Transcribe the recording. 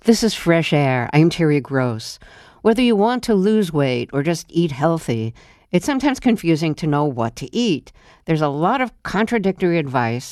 This is Fresh Air. I'm Terry Gross. Whether you want to lose weight or just eat healthy, it's sometimes confusing to know what to eat. There's a lot of contradictory advice,